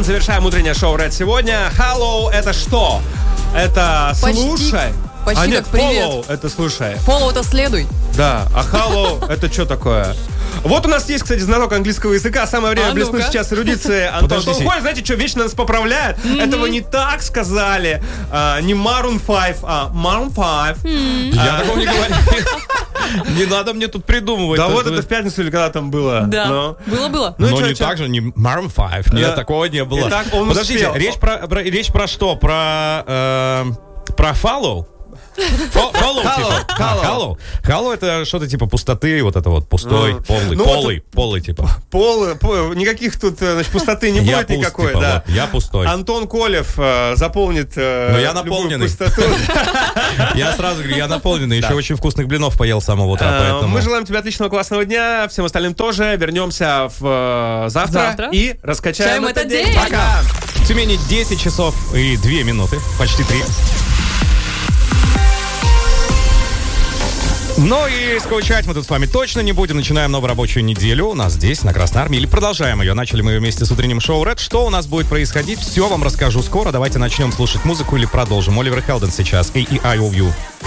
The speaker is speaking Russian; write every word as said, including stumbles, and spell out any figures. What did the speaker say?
завершаем утреннее шоу Red сегодня. Hello, это что? Это Почти, слушай. почти а нет, как привет. follow, это слушай. Follow это следуй. Да, а hello, это что такое? Вот у нас есть, кстати, знаток английского языка. Самое время А блеснуть ну-ка. сейчас эрудиции. Антон Толхой, знаете что, вечно нас поправляет. Mm-hmm. Этого не так сказали. А, не Maroon пять, а Maroon пять. Mm-hmm. Я а, такого не говорю. Не надо мне тут придумывать. Да вот это в пятницу или когда там было. Да, было-было. Ну не так же, не Maroon пять. Нет, такого не было. Подождите, речь про что? Про про follow? Follow, типа. Hello. Hello это что-то типа пустоты, вот это вот пустой, ну, полый, ну, полый, это... полый, типа. Полый, пол... никаких тут, значит, пустоты не будет пуст, никакой, типа, да. Вот, я пустой. Антон Колев э, заполнит э, Но я наполненный. пустоту. Я сразу говорю, я наполненный. Еще очень вкусных блинов поел с самого утра. Мы желаем тебе отличного классного дня. Всем остальным тоже. Вернемся в завтра и раскачаем этот день. Пока. В Тюмени десять часов и две минуты. Почти три. Ну и скучать мы тут с вами точно не будем. Начинаем новую рабочую неделю у нас здесь, на Красной Армии. Или продолжаем ее. Начали мы ее вместе с утренним шоу Red. Что у нас будет происходить, все вам расскажу скоро. Давайте начнем слушать музыку или продолжим. Оливер Хелден сейчас. A E I O U.